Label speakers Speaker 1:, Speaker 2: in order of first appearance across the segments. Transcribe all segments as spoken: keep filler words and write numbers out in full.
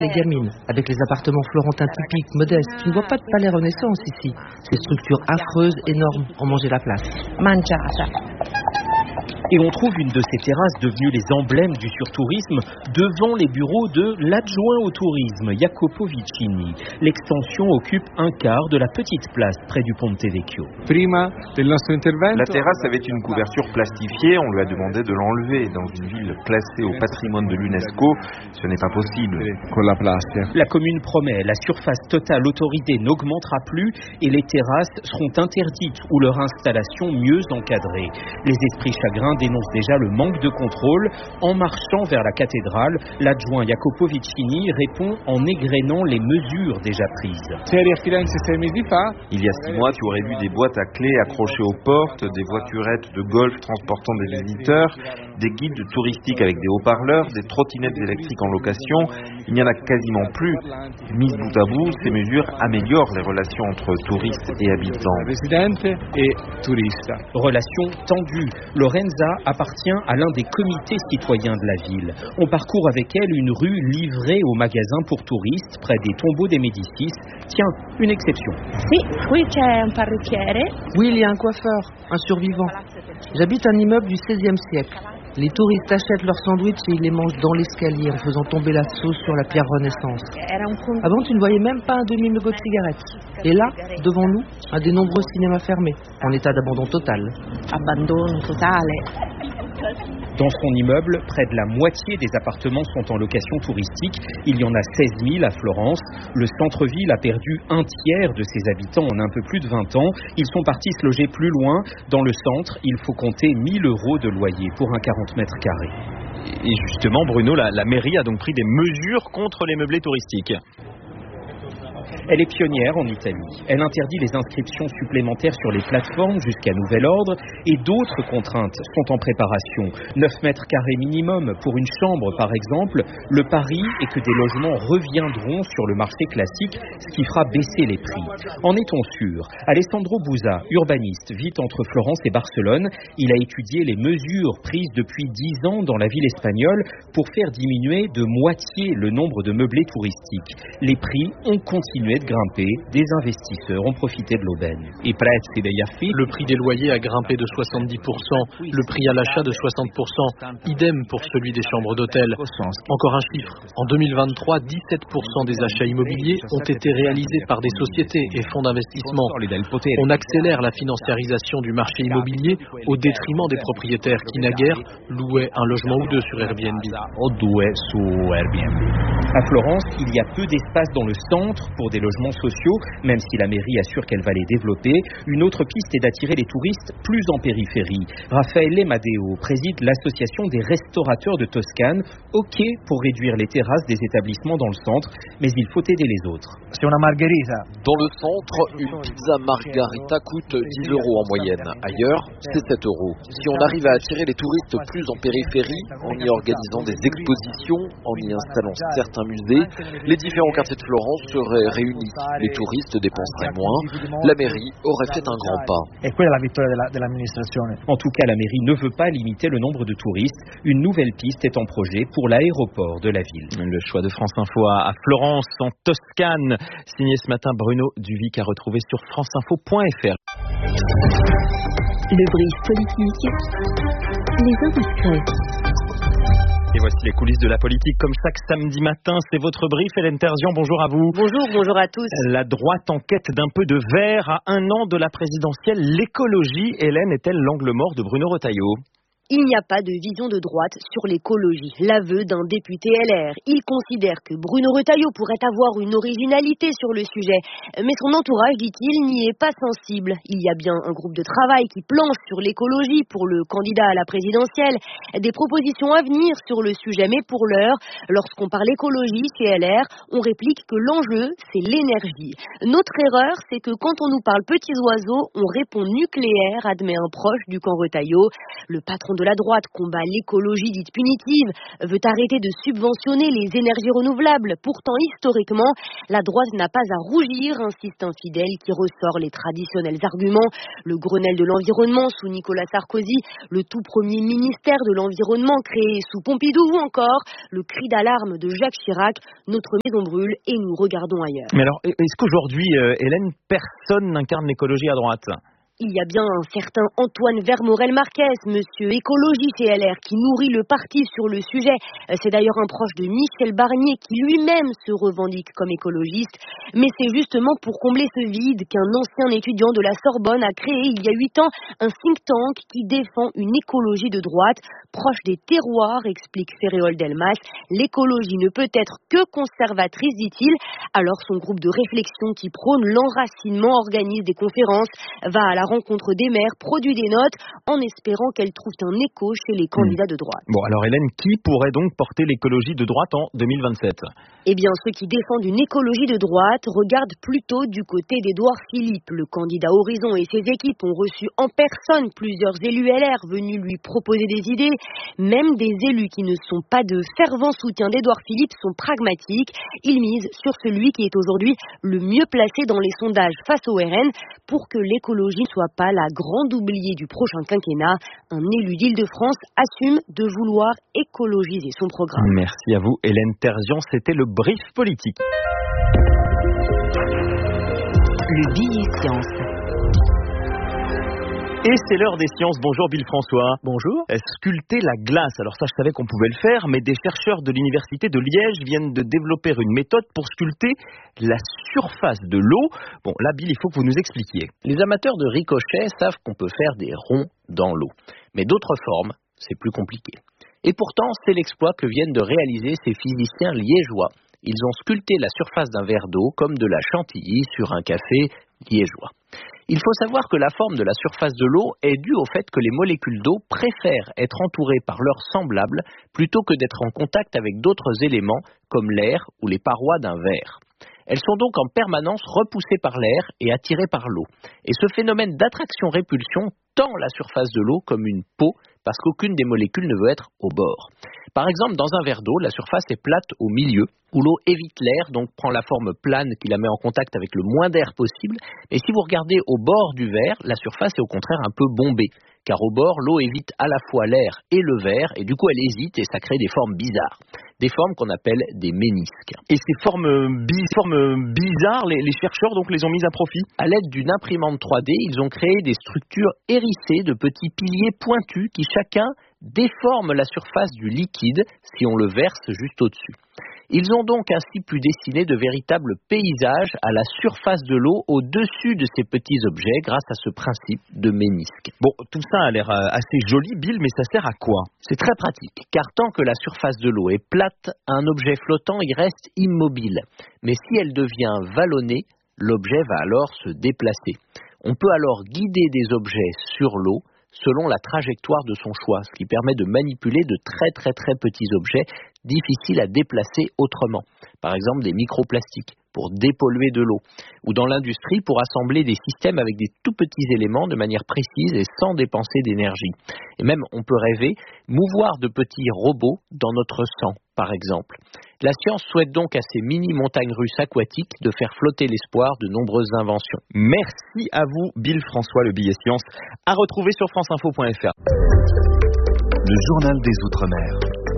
Speaker 1: Les gamines, avec les appartements florentins typiques, modestes, tu ne vois pas de palais Renaissance ici. Ces structures affreuses, énormes, ont mangé la place.
Speaker 2: Mangiata.
Speaker 3: Et on trouve une de ces terrasses devenues les emblèmes du surtourisme devant les bureaux de l'adjoint au tourisme, Jacopo Vicini. L'extension occupe un quart de la petite place près du Ponte Vecchio.
Speaker 4: La terrasse avait une couverture plastifiée, on lui a demandé de l'enlever. Dans une ville classée au patrimoine de l'UNESCO, ce n'est pas possible.
Speaker 3: La commune promet, la surface totale autorisée n'augmentera plus et les terrasses seront interdites ou leur installation mieux encadrée. Les esprits chagrins dénonce déjà le manque de contrôle. En marchant vers la cathédrale, l'adjoint Jacopo Vicini répond en égrénant les mesures déjà prises.
Speaker 4: Il y a six mois, tu aurais vu des boîtes à clés accrochées aux portes, des voiturettes de golf transportant des visiteurs, des guides touristiques avec des haut-parleurs, des trottinettes électriques en location. Il n'y en a quasiment plus. Mises bout à bout, ces mesures améliorent les relations entre touristes et habitants.
Speaker 3: Relations tendues. Lorenza appartient à l'un des comités citoyens de la ville. On parcourt avec elle une rue livrée aux magasins pour touristes près des tombeaux des Médicis. Tiens, une exception.
Speaker 2: Si, qui c'è un parrucchiere.
Speaker 1: Oui, il y a un coiffeur, un survivant. J'habite un immeuble du seizième siècle. Les touristes achètent leurs sandwichs et ils les mangent dans l'escalier en faisant tomber la sauce sur la pierre Renaissance. Avant, tu ne voyais même pas un demi-mégot de cigarette. Et là, devant nous, un des nombreux cinémas fermés, en état d'abandon total.
Speaker 2: Abandon totale.
Speaker 3: Dans son immeuble, près de la moitié des appartements sont en location touristique. Il y en a seize mille à Florence. Le centre-ville a perdu un tiers de ses habitants en un peu plus de vingt ans. Ils sont partis se loger plus loin. Dans le centre, il faut compter mille euros de loyer pour un quarante mètres carrés.
Speaker 5: Et justement, Bruno, la, la mairie a donc pris des mesures contre les meublés touristiques.
Speaker 3: Elle est pionnière en Italie. Elle interdit les inscriptions supplémentaires sur les plateformes jusqu'à nouvel ordre et d'autres contraintes sont en préparation. neuf mètres carrés minimum pour une chambre par exemple. Le pari est que des logements reviendront sur le marché classique, ce qui fera baisser les prix. En est-on sûr? Alessandro Busa, urbaniste, vit entre Florence et Barcelone. Il a étudié les mesures prises depuis dix ans dans la ville espagnole pour faire diminuer de moitié le nombre de meublés touristiques. Les prix ont continué de grimper, des investisseurs ont profité de l'aubaine.
Speaker 6: Le prix des loyers a grimpé de soixante-dix pour cent, le prix à l'achat de soixante pour cent, idem pour celui des chambres d'hôtel. Encore un chiffre, en deux mille vingt-trois, dix-sept pour cent des achats immobiliers ont été réalisés par des sociétés et fonds d'investissement. On accélère la financiarisation du marché immobilier au détriment des propriétaires qui naguère louaient un logement ou deux sur Airbnb.
Speaker 3: À Florence, il y a peu d'espace dans le centre pour des logements sociaux, même si la mairie assure qu'elle va les développer. Une autre piste est d'attirer les touristes plus en périphérie. Raffaele Madeo préside l'association des restaurateurs de Toscane. OK pour réduire les terrasses des établissements dans le centre, mais il faut aider les autres.
Speaker 7: Dans le centre, une pizza margarita coûte dix euros en moyenne. Ailleurs, c'est sept euros. Si on arrive à attirer les touristes plus en périphérie, en y organisant des expositions, en y installant certains musées, les différents quartiers de Florence seraient réunis. Les touristes dépenseraient moins. La mairie aurait fait un grand pas.
Speaker 3: En tout cas, la mairie ne veut pas limiter le nombre de touristes. Une nouvelle piste est en projet pour l'aéroport de la ville.
Speaker 5: Le choix de France Info à Florence, en Toscane. Signé ce matin Bruno Duvic, à retrouver sur franceinfo point f r.
Speaker 8: Le brief politique, les indiscrets.
Speaker 5: Et voici les coulisses de la politique comme chaque samedi matin. C'est votre brief, Hélène Terzian. Bonjour à vous.
Speaker 9: Bonjour, bonjour à tous.
Speaker 5: La droite en quête d'un peu de vert à un an de la présidentielle. L'écologie, Hélène, est-elle l'angle mort de Bruno Retailleau?
Speaker 9: Il n'y a pas de vision de droite sur l'écologie. L'aveu d'un député L R. Il considère que Bruno Retailleau pourrait avoir une originalité sur le sujet. Mais son entourage, dit-il, n'y est pas sensible. Il y a bien un groupe de travail qui planche sur l'écologie pour le candidat à la présidentielle. Des propositions à venir sur le sujet. Mais pour l'heure, lorsqu'on parle écologie chez L R, on réplique que l'enjeu, c'est l'énergie. Notre erreur, c'est que quand on nous parle petits oiseaux, on répond nucléaire, admet un proche du camp Retailleau. Le patron centre de la droite combat l'écologie dite punitive, veut arrêter de subventionner les énergies renouvelables. Pourtant, historiquement, la droite n'a pas à rougir, insiste un fidèle qui ressort les traditionnels arguments. Le Grenelle de l'environnement sous Nicolas Sarkozy, le tout premier ministère de l'environnement créé sous Pompidou ou encore le cri d'alarme de Jacques Chirac, notre maison brûle et nous regardons ailleurs.
Speaker 5: Mais alors, est-ce qu'aujourd'hui, euh, Hélène, personne n'incarne l'écologie à droite ?
Speaker 9: Il y a bien un certain Antoine Vermorel-Marquez, monsieur écologie chez L R, qui nourrit le parti sur le sujet. C'est d'ailleurs un proche de Michel Barnier qui lui-même se revendique comme écologiste. Mais c'est justement pour combler ce vide qu'un ancien étudiant de la Sorbonne a créé il y a huit ans un think tank qui défend une écologie de droite, proche des terroirs, explique Ferréol Delmas. L'écologie ne peut être que conservatrice, dit-il. Alors son groupe de réflexion qui prône l'enracinement organise des conférences, va à la rencontre des maires, produit des notes en espérant qu'elles trouvent un écho chez les candidats de droite.
Speaker 5: Bon, alors Hélène, qui pourrait donc porter l'écologie de droite en deux mille vingt-sept ?
Speaker 9: Eh bien, ceux qui défendent une écologie de droite regardent plutôt du côté d'Édouard Philippe. Le candidat Horizon et ses équipes ont reçu en personne plusieurs élus L R venus lui proposer des idées. Même des élus qui ne sont pas de fervents soutiens d'Édouard Philippe sont pragmatiques. Ils misent sur celui qui est aujourd'hui le mieux placé dans les sondages face au R N pour que l'écologie ne soit pas la grande oubliée du prochain quinquennat. Un élu d'Île-de-France assume de vouloir écologiser son programme.
Speaker 5: Merci à vous, Hélène Terzian. C'était le brief politique.
Speaker 8: Le billet science.
Speaker 5: Et c'est l'heure des sciences. Bonjour Bill François.
Speaker 6: Bonjour.
Speaker 5: Sculpter la glace. Alors ça, je savais qu'on pouvait le faire, mais des chercheurs de l'université de Liège viennent de développer une méthode pour sculpter la surface de l'eau. Bon, là, Bill, il faut que vous nous expliquiez.
Speaker 10: Les amateurs de ricochet savent qu'on peut faire des ronds dans l'eau. Mais d'autres formes, c'est plus compliqué. Et pourtant, c'est l'exploit que viennent de réaliser ces physiciens liégeois. Ils ont sculpté la surface d'un verre d'eau comme de la chantilly sur un café liégeois. Il faut savoir que la forme de la surface de l'eau est due au fait que les molécules d'eau préfèrent être entourées par leurs semblables plutôt que d'être en contact avec d'autres éléments comme l'air ou les parois d'un verre. Elles sont donc en permanence repoussées par l'air et attirées par l'eau. Et ce phénomène d'attraction-répulsion tend la surface de l'eau comme une peau parce qu'aucune des molécules ne veut être au bord. Par exemple, dans un verre d'eau, la surface est plate au milieu, où l'eau évite l'air, donc prend la forme plane qui la met en contact avec le moins d'air possible. Mais si vous regardez au bord du verre, la surface est au contraire un peu bombée, car au bord, l'eau évite à la fois l'air et le verre, et du coup elle hésite et ça crée des formes bizarres. Des formes qu'on appelle des ménisques.
Speaker 5: Et ces formes, bi- formes bizarres, les, les chercheurs donc les ont mises à profit ?
Speaker 10: À l'aide d'une imprimante trois D, ils ont créé des structures hérissées de petits piliers pointus qui chacun déforment la surface du liquide si on le verse juste au-dessus. Ils ont donc ainsi pu dessiner de véritables paysages à la surface de l'eau au-dessus de ces petits objets grâce à ce principe de ménisque.
Speaker 5: Bon, tout ça a l'air assez joli, Bill, mais ça sert à quoi ?
Speaker 10: C'est très pratique, car tant que la surface de l'eau est plate, un objet flottant y reste immobile. Mais si elle devient vallonnée, l'objet va alors se déplacer. On peut alors guider des objets sur l'eau selon la trajectoire de son choix, ce qui permet de manipuler de très très très petits objets difficiles à déplacer autrement. Par exemple des microplastiques pour dépolluer de l'eau, ou dans l'industrie pour assembler des systèmes avec des tout petits éléments de manière précise et sans dépenser d'énergie. Et même on peut rêver mouvoir de petits robots dans notre sang, par exemple. La science souhaite donc à ces mini-montagnes russes aquatiques de faire flotter l'espoir de nombreuses inventions.
Speaker 5: Merci à vous, Bill François, le billet science, à retrouver sur franceinfo point f r.
Speaker 11: Le journal des Outre-mer.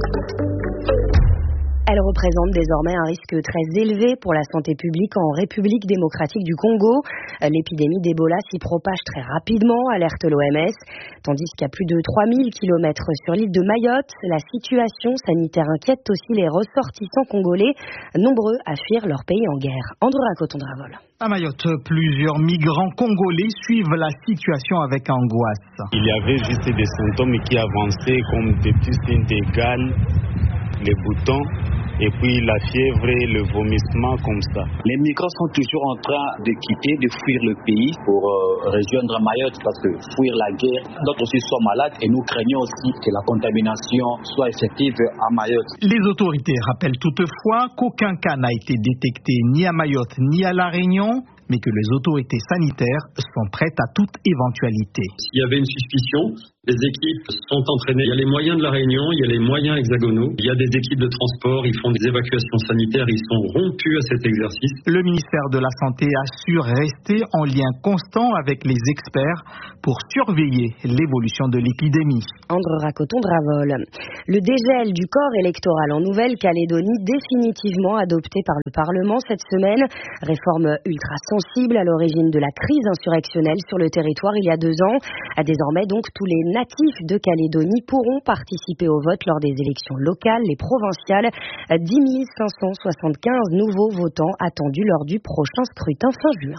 Speaker 9: Elle représente désormais un risque très élevé pour la santé publique en République démocratique du Congo. L'épidémie d'Ebola s'y propage très rapidement, alerte l'O M S. Tandis qu'à plus de trois mille kilomètres sur l'île de Mayotte, la situation sanitaire inquiète aussi les ressortissants congolais, nombreux à fuir leur pays en guerre. Andrea Cotondravol.
Speaker 12: À Mayotte, plusieurs migrants congolais suivent la situation avec angoisse.
Speaker 13: Il y avait juste des symptômes qui avançaient comme des petits signes de gale, les boutons, et puis la fièvre et le vomissement comme ça.
Speaker 14: Les migrants sont toujours en train de quitter, de fuir le pays pour euh, rejoindre Mayotte parce que fuir la guerre, d'autres aussi sont malades et nous craignons aussi que la contamination soit effective à Mayotte.
Speaker 12: Les autorités rappellent toutefois qu'aucun cas n'a été détecté ni à Mayotte ni à La Réunion, mais que les autorités sanitaires sont prêtes à toute éventualité.
Speaker 15: S'il y avait une suspicion, Les équipes sont entraînées. Il y a les moyens de la Réunion, il y a les moyens hexagonaux. Il y a des équipes de transport, ils font des évacuations sanitaires, ils sont rompus à cet exercice.
Speaker 12: Le ministère de la Santé assure rester en lien constant avec les experts pour surveiller l'évolution de l'épidémie.
Speaker 9: André Racoton-Dravol. Le dégel du corps électoral en Nouvelle-Calédonie définitivement adopté par le Parlement cette semaine. Réforme ultra sensible à l'origine de la crise insurrectionnelle sur le territoire il y a deux ans. Désormais donc tous les natifs de Calédonie pourront participer au vote lors des élections locales et provinciales. dix mille cinq cent soixante-quinze nouveaux votants attendus lors du prochain scrutin fin juin.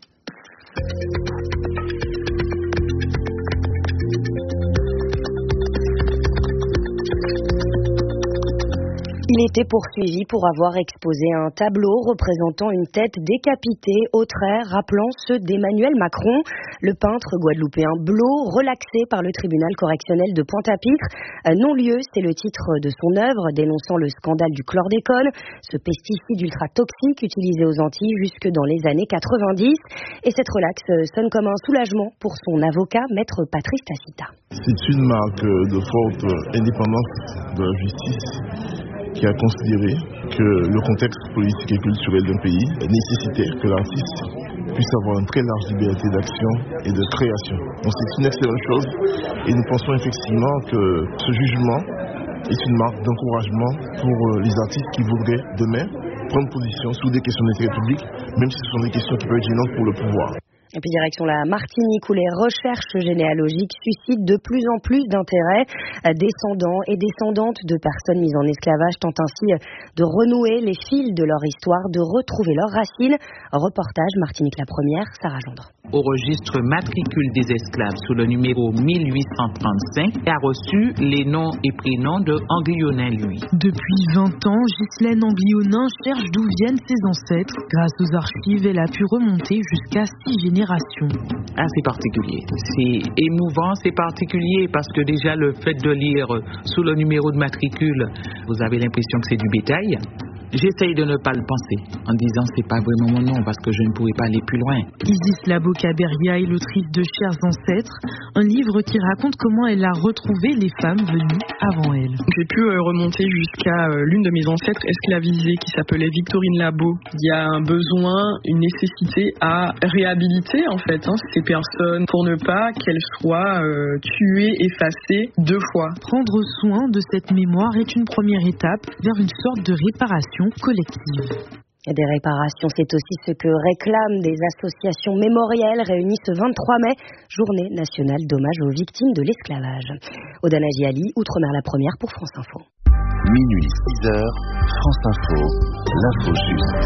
Speaker 9: Il était poursuivi pour avoir exposé un tableau représentant une tête décapitée aux traits rappelant ceux d'Emmanuel Macron. Le peintre guadeloupéen Blot, relaxé par le tribunal correctionnel de Pointe-à-Pitre. Non-lieu, c'est le titre de son œuvre, dénonçant le scandale du chlordécone, ce pesticide ultra toxique utilisé aux Antilles jusque dans les années quatre-vingt-dix. Et cette relaxe sonne comme un soulagement pour son avocat, maître Patrice Tacita.
Speaker 16: C'est une marque de forte indépendance de la justice qui a considéré que le contexte politique et culturel d'un pays nécessitait que l'artiste puisse avoir une très large liberté d'action et de création. Donc c'est une excellente chose et nous pensons effectivement que ce jugement est une marque d'encouragement pour les artistes qui voudraient demain prendre position sur des questions d'intérêt public, même si ce sont des questions qui peuvent être gênantes pour le pouvoir.
Speaker 9: Et puis direction la Martinique où les recherches généalogiques suscitent de plus en plus d'intérêt. Descendants et descendantes de personnes mises en esclavage tentent ainsi de renouer les fils de leur histoire, de retrouver leurs racines. Reportage Martinique la première, Sarah Gendre.
Speaker 17: Au registre matricule des esclaves sous le numéro mille huit cent trente-cinq a reçu les noms et prénoms de Anglionin lui.
Speaker 18: Depuis vingt ans, Ghislaine Anglionin cherche d'où viennent ses ancêtres. Grâce aux archives, elle a pu remonter jusqu'à six générations.
Speaker 17: Ah, c'est particulier. C'est émouvant, c'est particulier parce que déjà le fait de lire sous le numéro de matricule, vous avez l'impression que c'est du bétail. J'essaye de ne pas le penser, en disant c'est pas vraiment mon nom parce que je ne pourrais pas aller plus loin.
Speaker 18: Isis Laboka-Beria est l'autrice de Chers ancêtres, un livre qui raconte comment elle a retrouvé les femmes venues avant elle.
Speaker 19: J'ai pu euh, remonter jusqu'à euh, l'une de mes ancêtres esclavisées qui s'appelait Victorine Labo. Il y a un besoin, une nécessité à réhabiliter en fait hein, ces personnes pour ne pas qu'elles soient euh, tuées, effacées deux fois.
Speaker 18: Prendre soin de cette mémoire est une première étape vers une sorte de réparation collective.
Speaker 9: Des réparations, c'est aussi ce que réclament des associations mémorielles réunies ce vingt-trois mai, journée nationale d'hommage aux victimes de l'esclavage. Odan Agiali, Outre-mer la première pour France Info.
Speaker 11: Minuit six heures, France Info, l'info juste.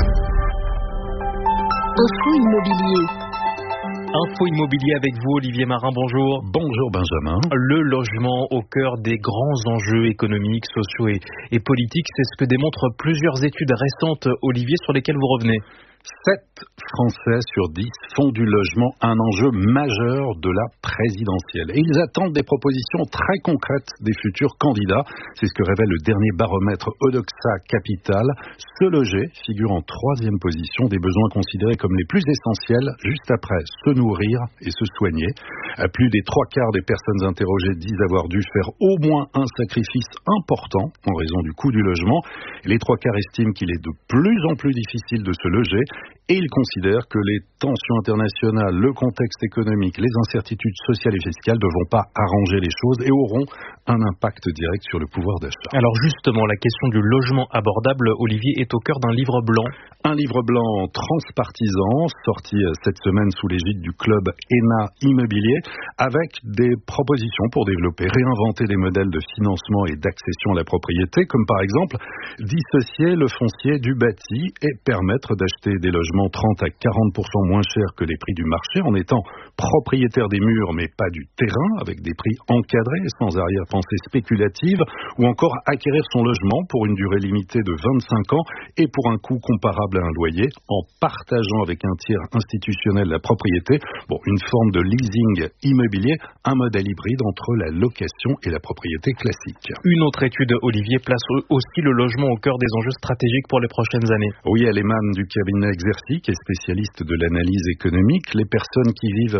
Speaker 9: Info immobilier.
Speaker 3: Info immobilier avec vous, Olivier Marin, bonjour.
Speaker 20: Bonjour Benjamin.
Speaker 3: Le logement au cœur des grands enjeux économiques, sociaux et, et politiques, c'est ce que démontrent plusieurs études récentes, Olivier, sur lesquelles vous revenez.
Speaker 20: sept Français sur dix font du logement un enjeu majeur de la présidentielle. Et ils attendent des propositions très concrètes des futurs candidats. C'est ce que révèle le dernier baromètre Odoxa Capital. Se loger figure en troisième position des besoins considérés comme les plus essentiels, juste après se nourrir et se soigner. Plus des trois quarts des personnes interrogées disent avoir dû faire au moins un sacrifice important en raison du coût du logement. Les trois quarts estiment qu'il est de plus en plus difficile de se loger. Et il considère que les tensions internationales, le contexte économique, les incertitudes sociales et fiscales ne vont pas arranger les choses et auront un impact direct sur le pouvoir d'achat.
Speaker 3: Alors justement, la question du logement abordable, Olivier, est au cœur d'un livre blanc.
Speaker 20: Un livre blanc transpartisan, sorti cette semaine sous l'égide du club E N A Immobilier, avec des propositions pour développer, réinventer des modèles de financement et d'accession à la propriété, comme par exemple dissocier le foncier du bâti et permettre d'acheter des logements trente à quarante pour cent moins chers que les prix du marché en étant propriétaire des murs mais pas du terrain, avec des prix encadrés sans arrière-pensée spéculative, ou encore acquérir son logement pour une durée limitée de vingt-cinq ans et pour un coût comparable à un loyer en partageant avec un tiers institutionnel la propriété. Bon, une forme de leasing immobilier, un modèle hybride entre la location et la propriété classique.
Speaker 3: Une autre étude, Olivier, place aussi le logement au cœur des enjeux stratégiques pour les prochaines années.
Speaker 20: Oui, elle émane du cabinet Exerci, qui est spécialiste de l'analyse économique. Les personnes qui vivent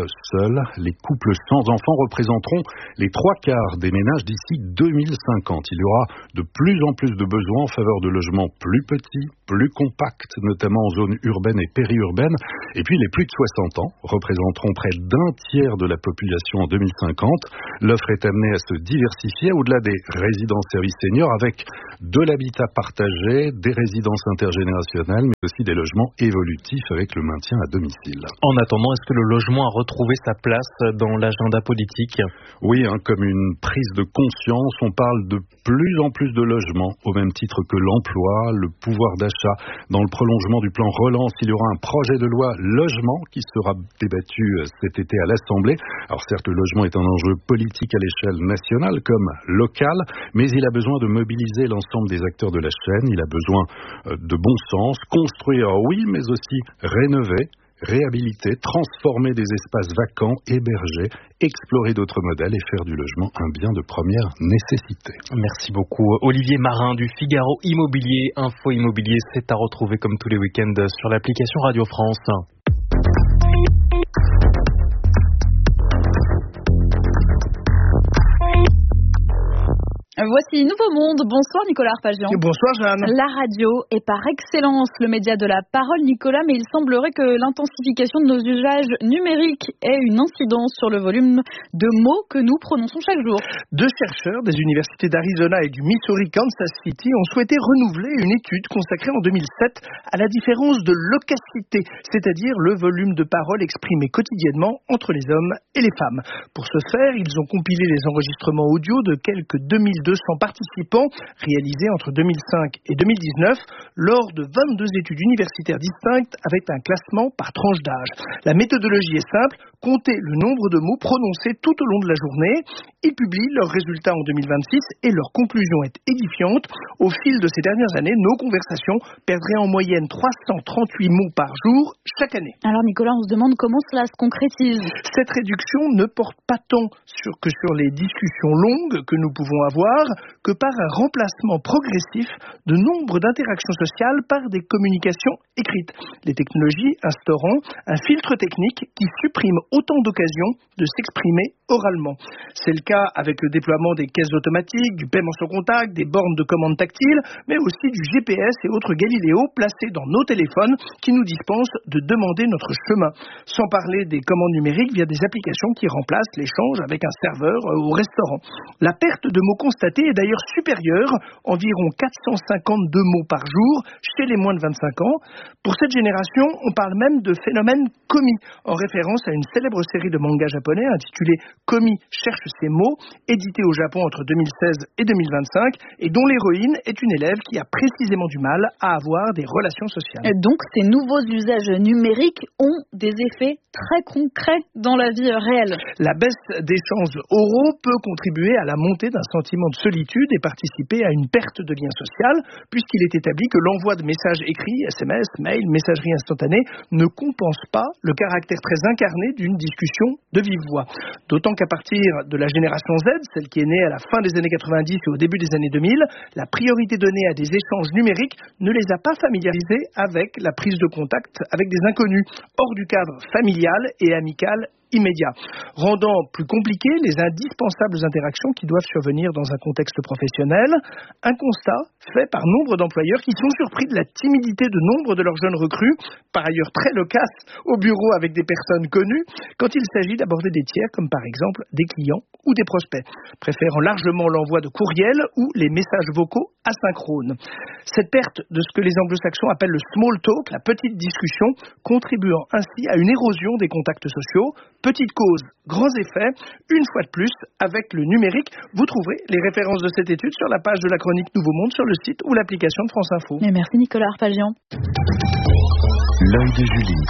Speaker 20: seuls. Les couples sans enfants représenteront les trois quarts des ménages d'ici deux mille cinquante. Il y aura de plus en plus de besoins en faveur de logements plus petits, plus compacts, notamment en zone urbaine et périurbaine. Et puis les plus de soixante ans représenteront près d'un tiers de la population en deux mille cinquante. L'offre est amenée à se diversifier au-delà des résidences-services seniors avec de l'habitat partagé, des résidences intergénérationnelles, mais aussi des logements évolutifs avec le maintien à domicile.
Speaker 6: En attendant, est-ce que le logement a retrouvé sa place dans l'agenda politique ?
Speaker 20: Oui, hein, comme une prise de conscience, on parle de plus en plus de logements, au même titre que l'emploi, le pouvoir d'achat. Dans le prolongement du plan relance, il y aura un projet de loi logement qui sera débattu cet été à l'Assemblée. Alors certes, le logement est un enjeu politique à l'échelle nationale comme locale, mais il a besoin de mobiliser l'ensemble des acteurs de la chaîne. Il a besoin de bon sens, construire, oui, mais aussi rénover, réhabiliter, transformer des espaces vacants, héberger, explorer d'autres modèles et faire du logement un bien de première nécessité.
Speaker 6: Merci beaucoup. Olivier Marin du Figaro Immobilier. Info Immobilier, c'est à retrouver comme tous les week-ends sur l'application Radio France.
Speaker 21: Voici Nouveau Monde. Bonsoir Nicolas Arpagian.
Speaker 22: Bonsoir Jeanne.
Speaker 21: La radio est par excellence le média de la parole, Nicolas, mais il semblerait que l'intensification de nos usages numériques ait une incidence sur le volume de mots que nous prononçons chaque jour.
Speaker 22: Deux chercheurs des universités d'Arizona et du Missouri Kansas City ont souhaité renouveler une étude consacrée en deux mille sept à la différence de loquacité, c'est-à-dire le volume de paroles exprimé quotidiennement entre les hommes et les femmes. Pour ce faire, ils ont compilé les enregistrements audio de quelques deux mille deux cents participants réalisés entre deux mille cinq et deux mille dix-neuf lors de vingt-deux études universitaires distinctes avec un classement par tranche d'âge. La méthodologie est simple, compter le nombre de mots prononcés tout au long de la journée. Ils publient leurs résultats en deux mille vingt-six et leur conclusion est édifiante. Au fil de ces dernières années, nos conversations perdraient en moyenne trois cent trente-huit mots par jour chaque année.
Speaker 21: Alors Nicolas, on se demande comment cela se concrétise.
Speaker 22: Cette réduction ne porte pas tant sur, que sur les discussions longues que nous pouvons avoir, que par un remplacement progressif de nombre d'interactions sociales par des communications écrites. Les technologies instaurant un filtre technique qui supprime autant d'occasions de s'exprimer oralement. C'est le cas avec le déploiement des caisses automatiques, du paiement sans contact, des bornes de commande tactiles, mais aussi du G P S et autres Galiléo placés dans nos téléphones qui nous dispensent de demander notre chemin. Sans parler des commandes numériques via des applications qui remplacent l'échange avec un serveur au restaurant. La perte de mots constatée est d'ailleurs supérieure, environ quatre cent cinquante-deux mots par jour chez les moins de vingt-cinq ans. Pour cette génération, on parle même de phénomène Komi, en référence à une célèbre série de mangas japonais intitulée Komi cherche ses mots, éditée au Japon entre deux mille seize et deux mille vingt-cinq, et dont l'héroïne est une élève qui a précisément du mal à avoir des relations sociales.
Speaker 21: Et donc, ces nouveaux usages numériques ont des effets très concrets dans la vie réelle.
Speaker 22: La baisse d'échanges oraux peut contribuer à la montée d'un sentiment de solitude et participer à une perte de lien social, puisqu'il est établi que l'envoi de messages écrits, S M S, mail, messagerie instantanée, ne compense pas le caractère très incarné d'une discussion de vive voix. D'autant qu'à partir de la génération Z, celle qui est née à la fin des années quatre-vingt-dix et au début des années deux mille, la priorité donnée à des échanges numériques ne les a pas familiarisés avec la prise de contact avec des inconnus, hors du cadre familial et amical immédiat, rendant plus compliquées les indispensables interactions qui doivent survenir dans un contexte professionnel. Un constat fait par nombre d'employeurs qui sont surpris de la timidité de nombre de leurs jeunes recrues, par ailleurs très loquaces au bureau avec des personnes connues, quand il s'agit d'aborder des tiers comme par exemple des clients ou des prospects, préférant largement l'envoi de courriels ou les messages vocaux asynchrones. Cette perte de ce que les anglo-saxons appellent le small talk, la petite discussion, contribuant ainsi à une érosion des contacts sociaux. Petite cause, grands effets, une fois de plus, avec le numérique. Vous trouverez les références de cette étude sur la page de la chronique Nouveau Monde sur le site ou l'application de France Info.
Speaker 21: Et merci Nicolas Arpagian.
Speaker 11: L'œil de Julie.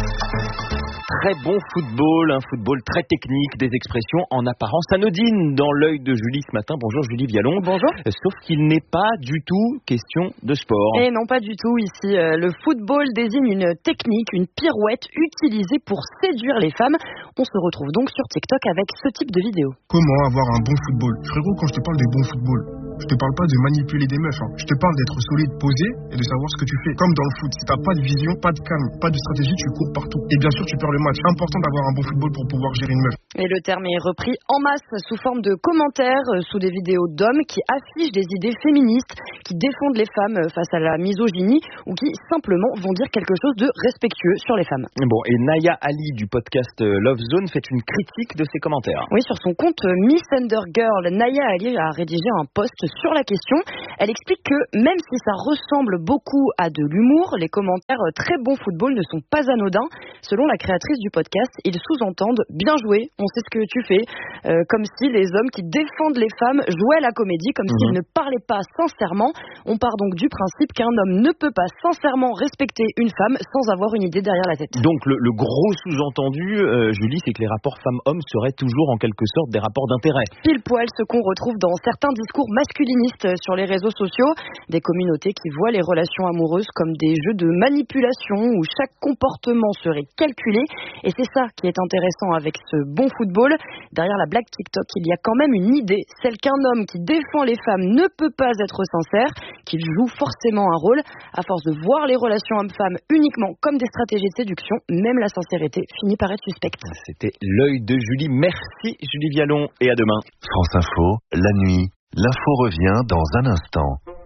Speaker 5: Très bon football, un football très technique, des expressions en apparence anodines dans l'œil de Julie ce matin. Bonjour Julie Vialon.
Speaker 23: Bonjour.
Speaker 5: Sauf qu'il n'est pas du tout question de sport.
Speaker 23: Et non, pas du tout. Ici, euh, le football désigne une technique, une pirouette utilisée pour séduire les femmes.
Speaker 9: On se retrouve donc sur TikTok avec ce type de vidéo.
Speaker 1: Comment avoir un bon football? Frérot, quand je te parle de bon football, je te parle pas de manipuler des meufs, hein. Je te parle d'être solide, posé et de savoir ce que tu fais. Comme dans le foot, si t'as pas de vision, pas de calme, pas de stratégie, tu cours partout. Et bien sûr, tu perds le match. C'est important d'avoir un bon football pour pouvoir gérer une meuf.
Speaker 9: Et le terme est repris en masse sous forme de commentaires, euh, sous des vidéos d'hommes qui affichent des idées féministes, qui défendent les femmes face à la misogynie ou qui simplement vont dire quelque chose de respectueux sur les femmes.
Speaker 5: Bon, et Naya Ali du podcast Love Zone fait une critique de ces commentaires.
Speaker 9: Oui, sur son compte Miss Undergirl, Naya Ali a rédigé un post sur la question. Elle explique que même si ça ressemble beaucoup à de l'humour, les commentaires très bon football ne sont pas anodins. Selon la créatrice du podcast, ils sous-entendent bien joué, on sait ce que tu fais, euh, comme si les hommes qui défendent les femmes jouaient la comédie, comme mmh. s'ils ne parlaient pas sincèrement. On part donc du principe qu'un homme ne peut pas sincèrement respecter une femme sans avoir une idée derrière la tête.
Speaker 5: Donc le, le gros sous-entendu, euh, Julie, c'est que les rapports femmes-hommes seraient toujours en quelque sorte des rapports d'intérêt.
Speaker 9: Pile poil ce qu'on retrouve dans certains discours masculinistes sur les réseaux sociaux, des communautés qui voient les relations amoureuses comme des jeux de manipulation où chaque comportement serait calculé. Et c'est ça qui est intéressant avec ce bon football. Derrière la blague TikTok, il y a quand même une idée, celle qu'un homme qui défend les femmes ne peut pas être sincère, qu'il joue forcément un rôle. À force de voir les relations hommes-femmes uniquement comme des stratégies de séduction, même la sincérité finit par être suspecte.
Speaker 5: C'était l'œil de Julie. Merci Julie Vialon et à demain.
Speaker 11: France Info, la nuit, l'info revient dans un instant.